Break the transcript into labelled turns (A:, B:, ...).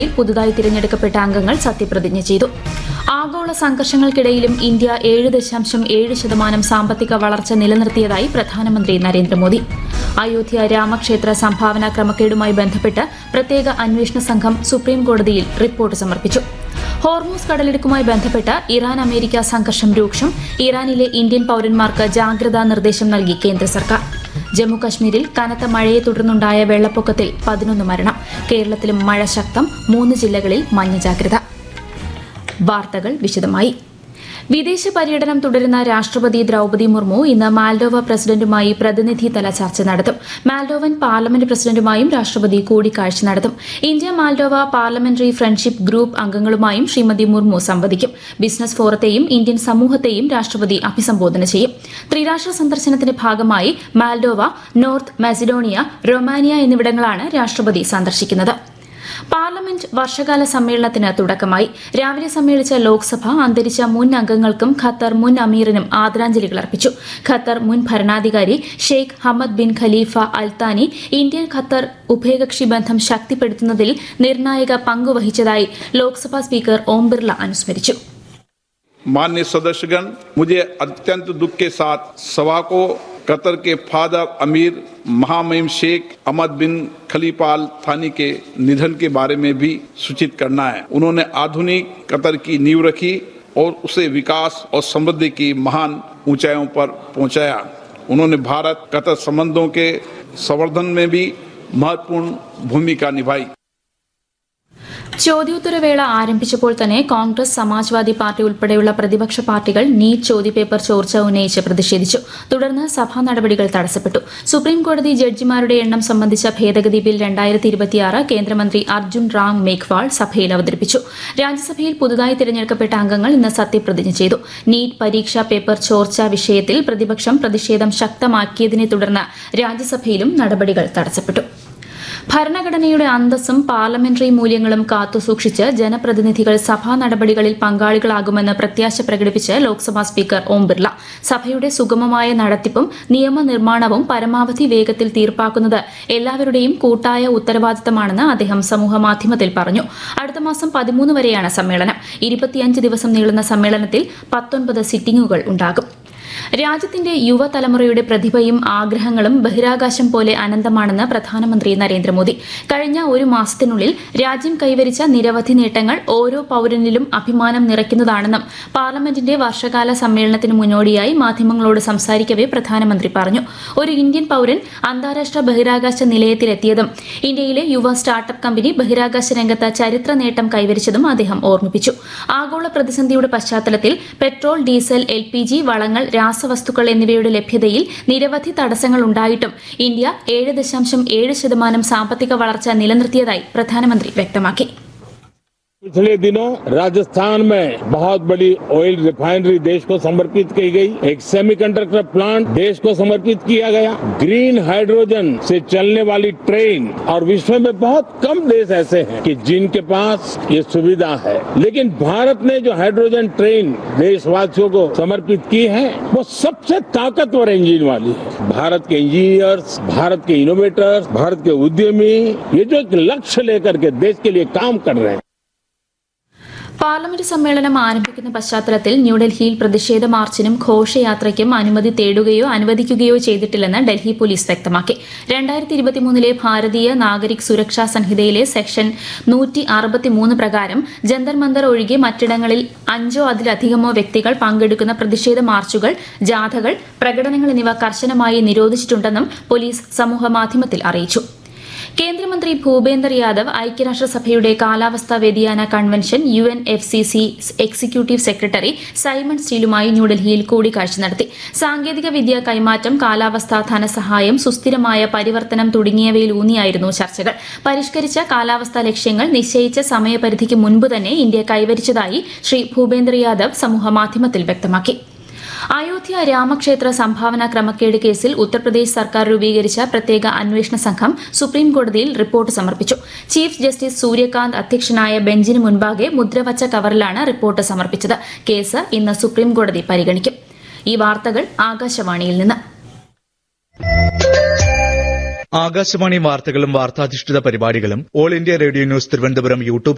A: പുതുതായി തിരഞ്ഞെടുക്കപ്പെട്ട അംഗങ്ങൾ സത്യപ്രതിജ്ഞ ചെയ്തു. ആഗോള സംഘർഷങ്ങൾക്കിടയിലും ഇന്ത്യ 7.7% സാമ്പത്തിക വളർച്ച നിലനിർത്തിയതായി പ്രധാനമന്ത്രി നരേന്ദ്രമോദി. അയോധ്യ രാമക്ഷേത്ര സംഭാവന ക്രമക്കേടുമായി ബന്ധപ്പെട്ട് പ്രത്യേക അന്വേഷണ സംഘം സുപ്രീംകോടതിയിൽ റിപ്പോർട്ട് സമർപ്പിച്ചു. ഹോർമൂസ് കടലിടുക്കുമായി ബന്ധപ്പെട്ട് ഇറാൻ അമേരിക്ക സംഘർഷം രൂക്ഷം. ഇറാനിലെ ഇന്ത്യൻ പൌരന്മാർക്ക് ജാഗ്രതാ നിർദ്ദേശം നൽകി കേന്ദ്ര സർക്കാർ. ജമ്മുകശ്മീരിൽ കനത്ത മഴയെ തുടർന്നുണ്ടായ വെള്ളപ്പൊക്കത്തിൽ 11 മരണം. കേരളത്തിലും മഴ ശക്തം. 3 ജില്ലകളിൽ മഞ്ഞ ജാഗ്രത. വാർത്തകൾ വിശദമായി. വിദേശ പര്യടനം തുടരുന്ന രാഷ്ട്രപതി ദ്രൌപദി മുർമു ഇന്ന് മാൽഡോവ പ്രസിഡന്റുമായി പ്രതിനിധിതല ചർച്ച നടത്തും. മാൽഡോവൻ പാർലമെന്റ് പ്രസിഡന്റുമായും രാഷ്ട്രപതി കൂടിക്കാഴ്ച നടത്തും. India Moldova parliamentary friendship group അംഗങ്ങളുമായും Shrimati Murmu സംവദിക്കും. ബിസിനസ് ഫോറത്തെയും ഇന്ത്യൻ സമൂഹത്തെയും രാഷ്ട്രപതി അഭിസംബോധന ചെയ്യും. ത്രിരാഷ്ട്ര സന്ദർശനത്തിന്റെ ഭാഗമായി മാൽഡോവ, നോർത്ത് മാസിഡോണിയ, റൊമാനിയ എന്നിവിടങ്ങളാണ് രാഷ്ട്രപതി സന്ദർശിക്കുന്നത്. പാർലമെന്റ് വർഷകാല സമ്മേളനത്തിന് തുടക്കമായി. രാവിലെ സമ്മേളിച്ച ലോക്സഭ അന്തരിച്ച മുൻ അംഗങ്ങൾക്കും ഖത്തർ മുൻ അമീറിനും ആദരാഞ്ജലികൾ അർപ്പിച്ചു. ഖത്തർ മുൻ ഭരണാധികാരി Sheikh Hamad bin Khalifa Al Thani India Qatar ഉഭയകക്ഷി ബന്ധം ശക്തിപ്പെടുത്തുന്നതിൽ നിർണായക പങ്കുവഹിച്ചതായി ലോക്സഭാ സ്പീക്കർ ഓം ബിർള അനുസ്മരിച്ചു.
B: माननीय सदस्यगण, मुझे अत्यंत दुख के साथ सभा को कतर के फादर अमीर महामहिम शेख अहमद बिन खलीफा अल थानी के निधन के बारे में भी सूचित करना है. उन्होंने आधुनिक कतर की नींव रखी और उसे विकास और समृद्धि की महान ऊंचाइयों पर पहुंचाया. उन्होंने भारत कतर संबंधों के संवर्धन में भी महत्वपूर्ण भूमिका निभाई.
A: ചോദ്യോത്തരവേള ആരംഭിച്ചപ്പോൾ തന്നെ കോൺഗ്രസ്, സമാജ്വാദി പാർട്ടി ഉൾപ്പെടെയുള്ള പ്രതിപക്ഷ പാർട്ടികൾ നീറ്റ് ചോദ്യപേപ്പർ ചോർച്ച ഉന്നയിച്ച് പ്രതിഷേധിച്ചു. തുടർന്ന് സഭാ നടപടികൾ തടസ്സപ്പെട്ടു. സുപ്രീംകോടതി ജഡ്ജിമാരുടെ എണ്ണം സംബന്ധിച്ച ഭേദഗതി ബിൽ 2026 കേന്ദ്രമന്ത്രി അർജുൻ റാം മേഘ്വാൾ സഭയിൽ അവതരിപ്പിച്ചു. രാജ്യസഭയിൽ പുതുതായി തിരഞ്ഞെടുക്കപ്പെട്ട അംഗങ്ങൾ ഇന്ന് സത്യപ്രതിജ്ഞ ചെയ്തു. നീറ്റ് പരീക്ഷാ പേപ്പർ ചോർച്ച വിഷയത്തിൽ പ്രതിപക്ഷം പ്രതിഷേധം ശക്തമാക്കിയതിനെ തുടർന്ന് രാജ്യസഭയിലും നടപടികൾ തടസ്സപ്പെട്ടു. ഭരണഘടനയുടെ അന്തസ്സും പാർലമെന്ററി മൂല്യങ്ങളും കാത്തുസൂക്ഷിച്ച് ജനപ്രതിനിധികൾ സഭാ നടപടികളിൽ പങ്കാളികളാകുമെന്ന് പ്രത്യാശ പ്രകടിപ്പിച്ച് ലോക്സഭാ സ്പീക്കർ ഓം ബിർള. സഭയുടെ സുഗമമായ നടത്തിപ്പും നിയമനിർമ്മാണവും പരമാവധി വേഗത്തിൽ തീർപ്പാക്കുന്നത് എല്ലാവരുടെയും കൂട്ടായ ഉത്തരവാദിത്തമാണെന്ന് അദ്ദേഹം സമൂഹമാധ്യമത്തിൽ പറഞ്ഞു. അടുത്ത മാസം 13 വരെയാണ് സമ്മേളനം. 25 ദിവസം നീളുന്ന സമ്മേളനത്തിൽ 19 സിറ്റിംഗുകൾ ഉണ്ടാകും. രാജ്യത്തിന്റെ യുവതലമുറയുടെ പ്രതിഭയും ആഗ്രഹങ്ങളും ബഹിരാകാശം പോലെ അനന്തമാണെന്ന് പ്രധാനമന്ത്രി നരേന്ദ്രമോദി. കഴിഞ്ഞ ഒരു മാസത്തിനുള്ളിൽ രാജ്യം കൈവരിച്ച നിരവധി നേട്ടങ്ങൾ ഓരോ പൌരനിലും അഭിമാനം നിറയ്ക്കുന്നതാണെന്നും പാർലമെന്റിന്റെ വർഷകാല സമ്മേളനത്തിന് മുന്നോടിയായി മാധ്യമങ്ങളോട് സംസാരിക്കവെ പ്രധാനമന്ത്രി പറഞ്ഞു. ഒരു ഇന്ത്യൻ പൌരൻ അന്താരാഷ്ട്ര ബഹിരാകാശ നിലയത്തിലെത്തിയതും ഇന്ത്യയിലെ യുവ സ്റ്റാർട്ടപ്പ് കമ്പനി ബഹിരാകാശ രംഗത്ത് ചരിത്ര നേട്ടം കൈവരിച്ചതും അദ്ദേഹം ഓർമ്മിപ്പിച്ചു. ആഗോള പ്രതിസന്ധിയുടെ പശ്ചാത്തലത്തിൽ പെട്രോൾ, ഡീസൽ, LPG, വളങ്ങൾ, രാസവസ്തുക്കൾ എന്നിവയുടെ ലഭ്യതയിൽ നിരവധി തടസ്സങ്ങൾ ഉണ്ടായിട്ടും ഇന്ത്യ 7.7% സാമ്പത്തിക വളർച്ച നിലനിർത്തിയതായി പ്രധാനമന്ത്രി വ്യക്തമാക്കി.
C: पिछले दिनों राजस्थान में बहुत बड़ी ऑयल रिफाइनरी देश को समर्पित की गई. एक सेमीकंडक्टर प्लांट देश को समर्पित किया गया. ग्रीन हाइड्रोजन से चलने वाली ट्रेन, और विश्व में बहुत कम देश ऐसे हैं कि जिनके पास ये सुविधा है. लेकिन भारत ने जो हाइड्रोजन ट्रेन देशवासियों को समर्पित की है वो सबसे ताकतवर इंजन वाली है. भारत के इंजीनियर्स, भारत के इनोवेटर्स, भारत के उद्यमी ये जो एक लक्ष्य लेकर के देश के लिए काम कर रहे हैं.
A: പാർലമെന്റ് സമ്മേളനം ആരംഭിക്കുന്ന പശ്ചാത്തലത്തിൽ ന്യൂഡൽഹിയിൽ പ്രതിഷേധ മാർച്ചിനും ഘോഷയാത്രയ്ക്കും അനുമതി തേടുകയോ അനുവദിക്കുകയോ ചെയ്തിട്ടില്ലെന്ന് ഡൽഹി പോലീസ് വ്യക്തമാക്കി. 2023 ഭാരതീയ നാഗരിക് സുരക്ഷാ സംഹിതയിലെ സെക്ഷൻ 163 പ്രകാരം ജന്തർ മന്ദർ ഒഴികെ മറ്റിടങ്ങളിൽ 5 അതിലധികമോ വ്യക്തികൾ പങ്കെടുക്കുന്ന പ്രതിഷേധ മാർച്ചുകൾ, ജാഥകൾ, പ്രകടനങ്ങൾ എന്നിവ കർശനമായി നിരോധിച്ചിട്ടുണ്ടെന്നും പോലീസ് സമൂഹമാധ്യമത്തിൽ അറിയിച്ചു. കേന്ദ്രമന്ത്രി ഭൂപേന്ദർ യാദവ് ഐക്യരാഷ്ട്രസഭയുടെ കാലാവസ്ഥാ വ്യതിയാന convention UNFCCC executive secretary Simon സ്റ്റീലുമായി ന്യൂഡൽഹിയിൽ കൂടിക്കാഴ്ച നടത്തി. സാങ്കേതിക വിദ്യ കൈമാറ്റം, കാലാവസ്ഥാ ധനസഹായം, സുസ്ഥിരമായ പരിവർത്തനം തുടങ്ങിയവയിലൂന്നിയായിരുന്നു ചർച്ചകൾ. പരിഷ്കരിച്ച കാലാവസ്ഥാ ലക്ഷ്യങ്ങൾ നിശ്ചയിച്ച സമയപരിധിക്ക് മുൻപ് തന്നെ ഇന്ത്യ കൈവരിച്ചതായി ശ്രീ ഭൂപേന്ദർ യാദവ് സമൂഹമാധ്യമത്തിൽ വ്യക്തമാക്കി. അയോധ്യ രാമക്ഷേത്ര സംഭാവന ക്രമക്കേട് കേസിൽ ഉത്തർപ്രദേശ് സർക്കാർ രൂപീകരിച്ച പ്രത്യേക അന്വേഷണ സംഘം സുപ്രീംകോടതിയിൽ റിപ്പോർട്ട് സമർപ്പിച്ചു. ചീഫ് ജസ്റ്റിസ് സൂര്യകാന്ത് അധ്യക്ഷനായ ബെഞ്ചിന് മുൻപാകെ മുദ്രവച്ച കവറിലാണ് റിപ്പോർട്ട് സമർപ്പിച്ചത്. കേസ് ഇന്ന് സുപ്രീംകോടതി പരിഗണിക്കും. ഈ വാർത്തകൾ ആകാശവാണിയിൽ നിന്ന്.
D: ആകാശവാണി വാർത്തകളും വാർത്താധിഷ്ഠിത പരിപാടികളും all India radio news Thiruvananthapuram YouTube